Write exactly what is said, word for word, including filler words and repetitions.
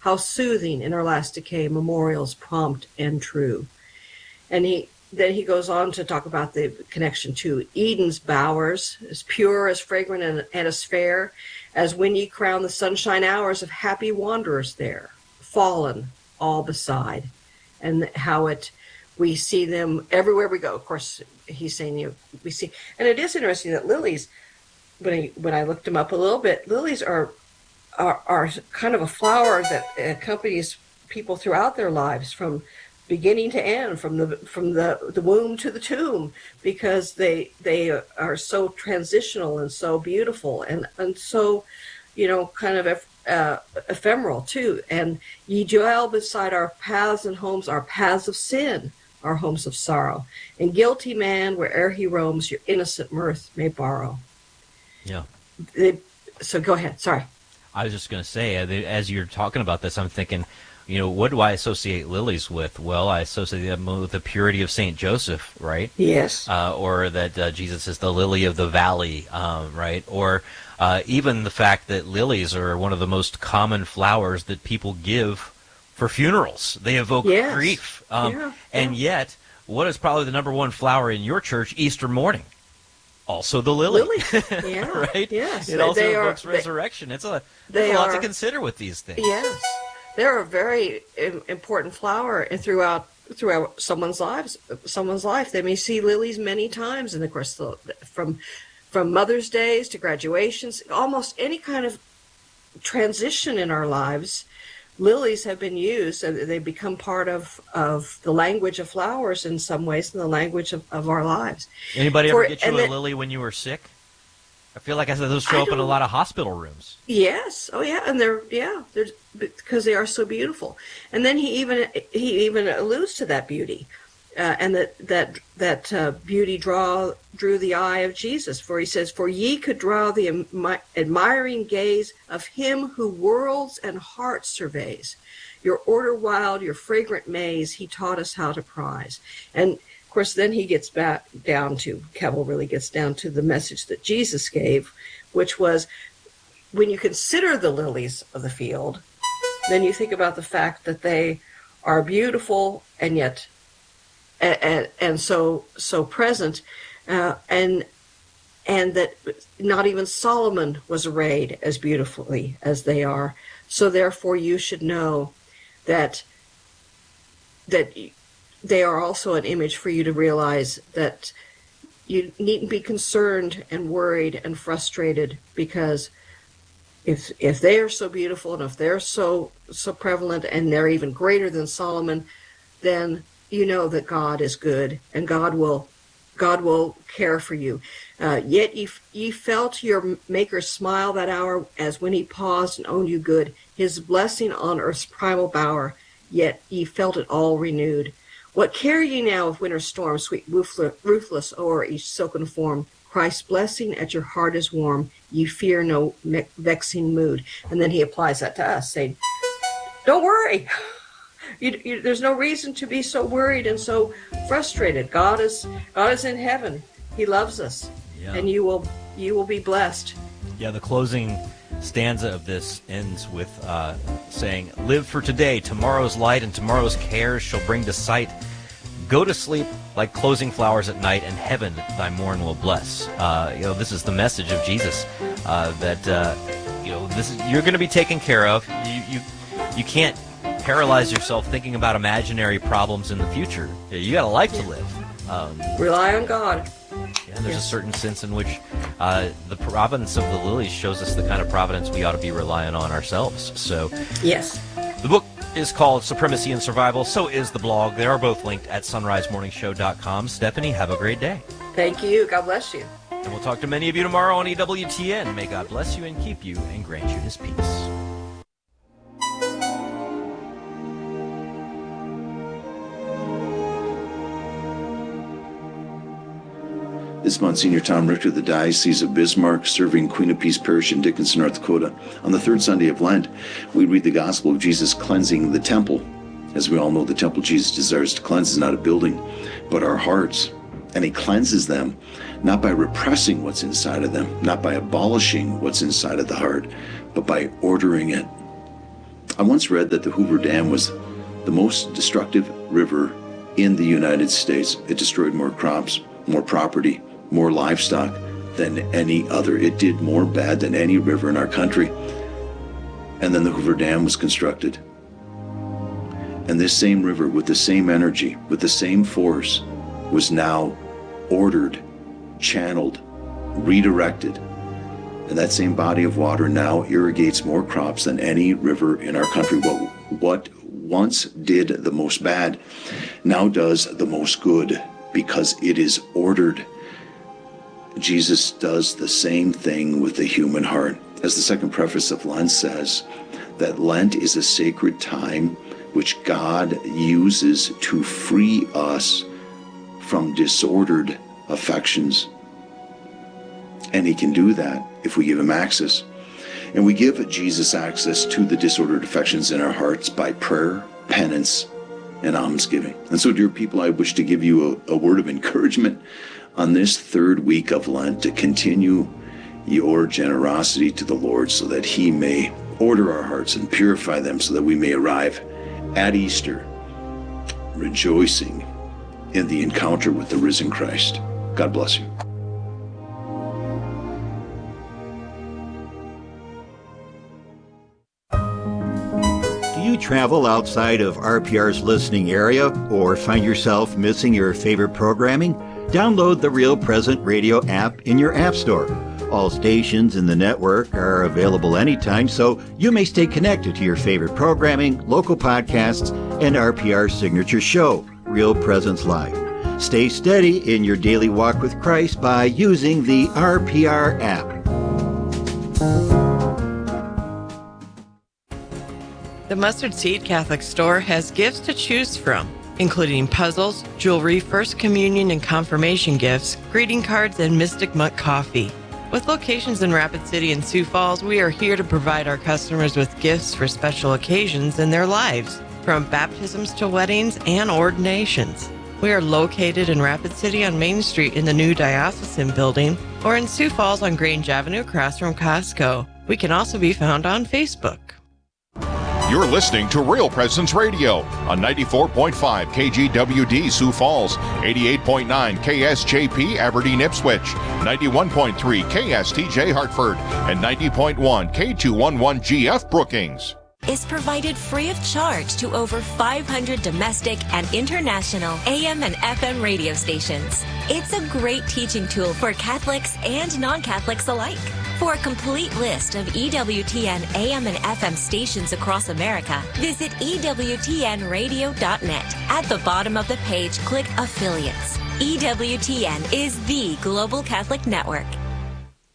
How soothing in our last decay, memorials prompt and true. And he then he goes on to talk about the connection to Eden's bowers, as pure, as fragrant, and, and as fair, as when ye crown the sunshine hours of happy wanderers there, fallen all beside. And how it, we see them everywhere we go. Of course, he's saying, you know, we see, and it is interesting that lilies, when I, when I looked them up a little bit, lilies are, are, are kind of a flower that accompanies people throughout their lives, from beginning to end, from the from the, the womb to the tomb, because they they are so transitional and so beautiful and, and so, you know, kind of uh, ephemeral too. And ye dwell beside our paths and homes, our paths of sin, our homes of sorrow. And guilty man, where'er he roams, your innocent mirth may borrow. Yeah. They, so go ahead. Sorry. I was just going to say, as you're talking about this, I'm thinking, you know, what do I associate lilies with? Well, I associate them with the purity of Saint Joseph, right? Yes. Uh, or that uh, Jesus is the lily of the valley, um, right? Or uh, even the fact that lilies are one of the most common flowers that people give for funerals. They evoke yes. grief. Um, yeah, and yeah. yet, what is probably the number one flower in your church Easter morning? Also the lily. Lily. Yeah. right? Yes. It also they evokes are, resurrection. They, it's a, they there's a lot are, to consider with these things. Yes. They're a very important flower throughout throughout someone's lives. Someone's life. They may see lilies many times, and of course, the, from from Mother's Days to graduations, almost any kind of transition in our lives, lilies have been used, and they become part of of the language of flowers in some ways, and the language of, of our lives. Anybody For, ever get you a then, lily when you were sick? I feel like I said those show up in a lot of hospital rooms. Yes. Oh, yeah. And they're yeah, they're because they are so beautiful. And then he even he even alludes to that beauty, uh, and that that that uh, beauty draw drew the eye of Jesus. For he says, "For ye could draw the admi- admiring gaze of him who worlds and hearts surveys. Your order wild, your fragrant maze, he taught us how to prize." And of course, then he gets back down to, Keble really gets down to the message that Jesus gave, which was, when you consider the lilies of the field, then you think about the fact that they are beautiful and yet, and, and, and so so present, uh, and and that not even Solomon was arrayed as beautifully as they are. So therefore, you should know that that. They are also an image for you to realize that you needn't be concerned and worried and frustrated, because if if they are so beautiful and if they're so so prevalent and they're even greater than Solomon, then you know that God is good and God will God will care for you. Uh, Yet ye, ye felt your Maker's smile that hour, as when he paused and owned you good, his blessing on earth's primal bower, yet ye felt it all renewed. What care ye now of winter storm, sweet ruthless o'er each silken form? Christ's blessing at your heart is warm, ye fear no vexing mood. And then he applies that to us, saying, don't worry. You, you, there's no reason to be so worried and so frustrated. God is God is in heaven. He loves us, yeah. and you will you will be blessed. Yeah, the closing stanza of this ends with uh, saying, "Live for today, tomorrow's light and tomorrow's cares shall bring to sight. Go to sleep like closing flowers at night, and heaven thy morn will bless." Uh, you know, this is the message of Jesus, uh, that uh, you know, this is, you're going to be taken care of. You you you can't paralyze yourself thinking about imaginary problems in the future. You got a life to live. Um, Rely on God. Yeah, and there's Yes. a certain sense in which uh, the providence of the lilies shows us the kind of providence we ought to be relying on ourselves. So, Yes. the book is called Supremacy and Survival. So is the blog. They are both linked at sunrise morning show dot com. Stephanie, have a great day. Thank you. God bless you. And we'll talk to many of you tomorrow on E W T N. May God bless you and keep you and grant you his peace. This is Monsignor Tom Richter of the Diocese of Bismarck, serving Queen of Peace Parish in Dickinson, North Dakota. On the third Sunday of Lent, we read the Gospel of Jesus cleansing the temple. As we all know, the temple Jesus desires to cleanse is not a building, but our hearts. And he cleanses them, not by repressing what's inside of them, not by abolishing what's inside of the heart, but by ordering it. I once read that the Hoover Dam was the most destructive river in the United States. It destroyed more crops, more property, more livestock than any other. It did more bad than any river in our country. And then the Hoover Dam was constructed. And this same river, with the same energy, with the same force, was now ordered, channeled, redirected. And that same body of water now irrigates more crops than any river in our country. What, what once did the most bad now does the most good, because it is ordered. Jesus does the same thing with the human heart. As the second preface of Lent says, that Lent is a sacred time which God uses to free us from disordered affections. And he can do that if we give him access. And we give Jesus access to the disordered affections in our hearts by prayer, penance, and almsgiving. And so, dear people, I wish to give you a, a word of encouragement on this third week of Lent to continue your generosity to the Lord so that he may order our hearts and purify them so that we may arrive at Easter rejoicing in the encounter with the risen Christ. God bless you. Do you travel outside of R P R's listening area or find yourself missing your favorite programming? Download the Real Present Radio app in your app store. All stations in the network are available anytime, so you may stay connected to your favorite programming, local podcasts, and R P R's signature show, Real Presence Live. Stay steady in your daily walk with Christ by using the R P R app. The Mustard Seed Catholic Store has gifts to choose from, including puzzles, jewelry, First Communion and Confirmation gifts, greeting cards, and Mystic Monk coffee. With locations in Rapid City and Sioux Falls, we are here to provide our customers with gifts for special occasions in their lives, from baptisms to weddings and ordinations. We are located in Rapid City on Main Street in the new Diocesan Building, or in Sioux Falls on Grange Avenue across from Costco. We can also be found on Facebook. You're listening to Real Presence Radio on ninety-four point five K G W D Sioux Falls, eighty-eight point nine K S J P Aberdeen Ipswich, ninety-one point three K S T J Hartford, and ninety point one K two eleven G F Brookings. Is provided free of charge to over five hundred domestic and international A M and F M radio stations. It's a great teaching tool for Catholics and non-Catholics alike. For a complete list of E W T N A M and F M stations across America, visit E W T N radio dot net. At the bottom of the page, click Affiliates. E W T N is the Global Catholic Network.